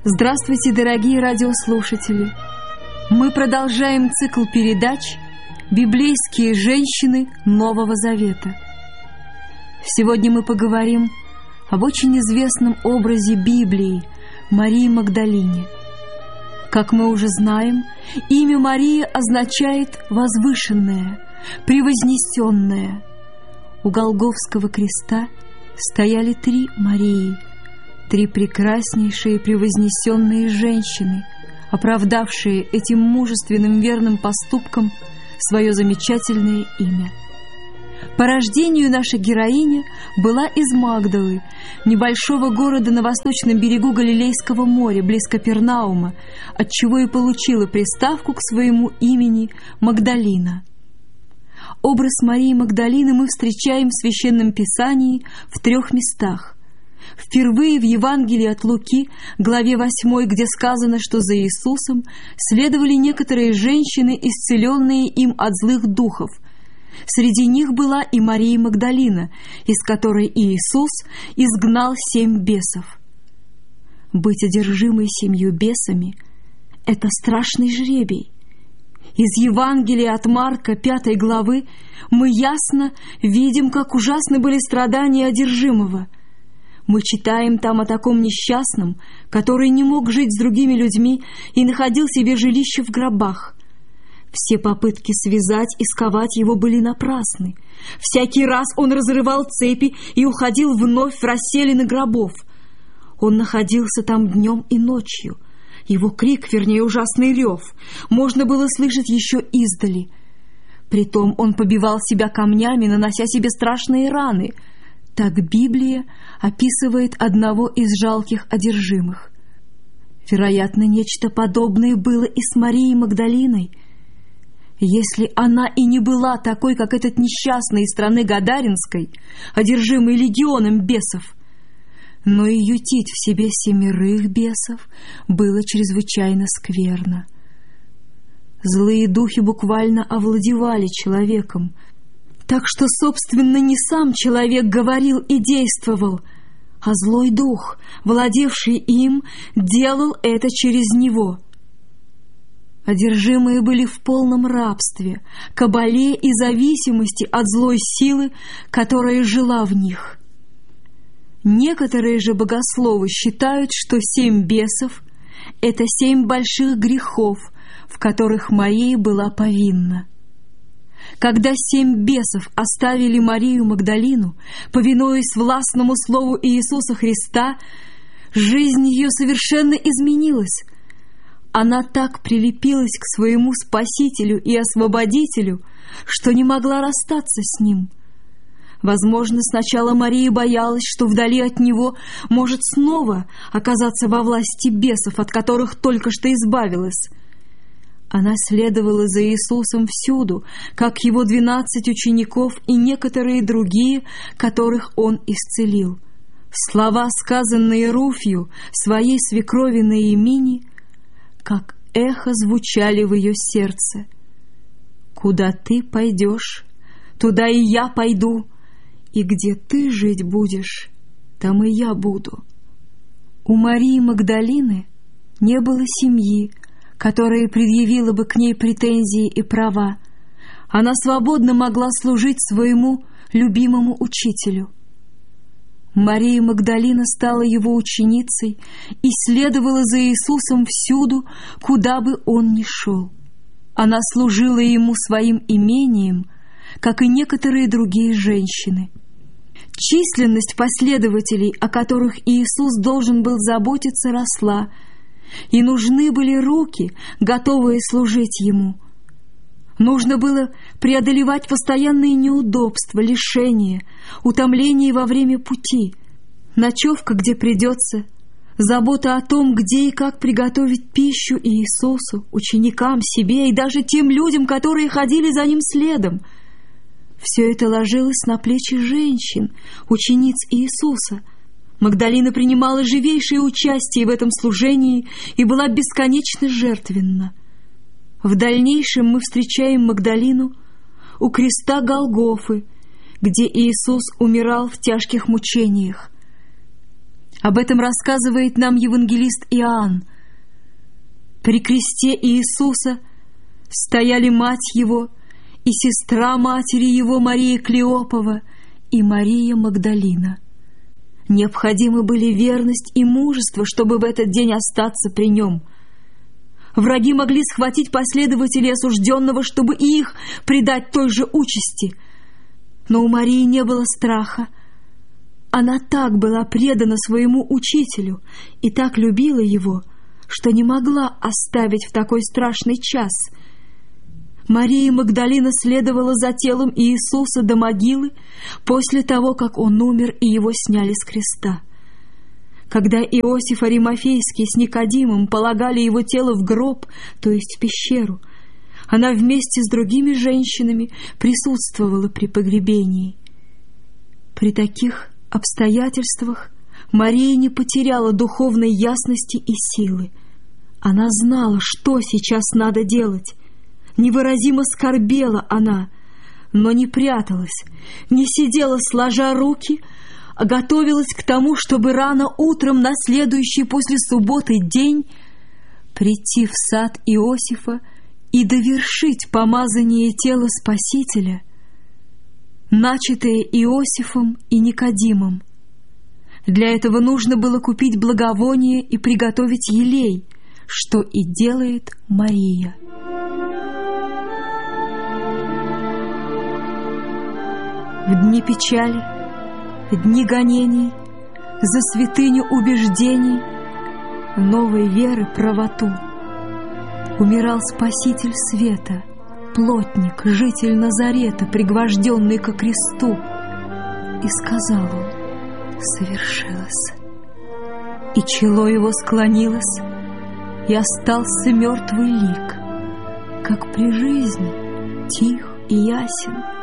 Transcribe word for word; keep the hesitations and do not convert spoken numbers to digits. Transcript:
Здравствуйте, дорогие радиослушатели! Мы продолжаем цикл передач «Библейские женщины Нового Завета». Сегодня мы поговорим об очень известном образе Библии Марии Магдалине. Как мы уже знаем, имя Марии означает «возвышенная», «превознесенная». У Голгофского креста стояли три Марии, три прекраснейшие превознесенные женщины, оправдавшие этим мужественным верным поступком свое замечательное имя. По рождению наша героиня была из Магдалы, небольшого города на восточном берегу Галилейского моря, близ Капернаума, отчего и получила приставку к своему имени Магдалина. Образ Марии Магдалины мы встречаем в Священном Писании в трех местах. Впервые в Евангелии от Луки, главе восьмой, где сказано, что за Иисусом следовали некоторые женщины, исцеленные им от злых духов. Среди них была и Мария Магдалина, из которой Иисус изгнал семь бесов. Быть одержимой семью бесами – это страшный жребий. Из Евангелия от Марка, пятой главы, мы ясно видим, как ужасны были страдания одержимого. Мы читаем там о таком несчастном, который не мог жить с другими людьми и находил себе жилище в гробах. Все попытки связать и сковать его были напрасны. Всякий раз он разрывал цепи и уходил вновь в расселины гробов. Он находился там днем и ночью. Его крик, вернее, ужасный рев, можно было слышать еще издали. Притом он побивал себя камнями, нанося себе страшные раны. Так Библия описывает одного из жалких одержимых. Вероятно, нечто подобное было и с Марией Магдалиной. Если она и не была такой, как этот несчастный из страны Гадаринской, одержимый легионом бесов, но и ютить в себе семерых бесов было чрезвычайно скверно. Злые духи буквально овладевали человеком, так что, собственно, не сам человек говорил и действовал, а злой дух, владевший им, делал это через него. Одержимые были в полном рабстве, кабале и зависимости от злой силы, которая жила в них. Некоторые же богословы считают, что семь бесов — это семь больших грехов, в которых Мария была повинна. Когда семь бесов оставили Марию Магдалину, повинуясь властному слову Иисуса Христа, жизнь ее совершенно изменилась. Она так прилепилась к своему Спасителю и Освободителю, что не могла расстаться с Ним. Возможно, сначала Мария боялась, что вдали от Него может снова оказаться во власти бесов, от которых только что избавилась. Она следовала за Иисусом всюду, как Его двенадцать учеников и некоторые другие, которых Он исцелил. Слова, сказанные Руфью, своей свекрови Наимини, как эхо звучали в ее сердце. «Куда ты пойдешь, туда и я пойду, и где ты жить будешь, там и я буду». У Марии Магдалины не было семьи, которая предъявила бы к ней претензии и права. Она свободно могла служить своему любимому учителю. Мария Магдалина стала его ученицей и следовала за Иисусом всюду, куда бы он ни шел. Она служила ему своим имением, как и некоторые другие женщины. Численность последователей, о которых Иисус должен был заботиться, росла, и нужны были руки, готовые служить Ему. Нужно было преодолевать постоянные неудобства, лишения, утомления во время пути, ночевка, где придется, забота о том, где и как приготовить пищу Иисусу, ученикам, себе и даже тем людям, которые ходили за Ним следом. Все это ложилось на плечи женщин, учениц Иисуса. Магдалина принимала живейшее участие в этом служении и была бесконечно жертвенна. В дальнейшем мы встречаем Магдалину у креста Голгофы, где Иисус умирал в тяжких мучениях. Об этом рассказывает нам евангелист Иоанн. При кресте Иисуса стояли мать Его и сестра матери Его Мария Клеопова и Мария Магдалина. Необходимы были верность и мужество, чтобы в этот день остаться при Нем. Враги могли схватить последователей осужденного, чтобы и их предать той же участи. Но у Марии не было страха. Она так была предана своему учителю и так любила его, что не могла оставить в такой страшный час. Мария Магдалина следовала за телом Иисуса до могилы после того, как Он умер и Его сняли с креста. Когда Иосиф Аримафейский с Никодимом полагали Его тело в гроб, то есть в пещеру, она вместе с другими женщинами присутствовала при погребении. При таких обстоятельствах Мария не потеряла духовной ясности и силы. Она знала, что сейчас надо делать. Невыразимо скорбела она, но не пряталась, не сидела сложа руки, а готовилась к тому, чтобы рано утром на следующий после субботы день прийти в сад Иосифа и довершить помазание тела Спасителя, начатое Иосифом и Никодимом. Для этого нужно было купить благовоние и приготовить елей, что и делает Мария. В дни печали, дни гонений, за святыню убеждений, новой веры правоту, умирал Спаситель света, плотник, житель Назарета, пригвожденный ко кресту. И сказал он: совершилось. И чело его склонилось, и остался мертвый лик, как при жизни, тих и ясен.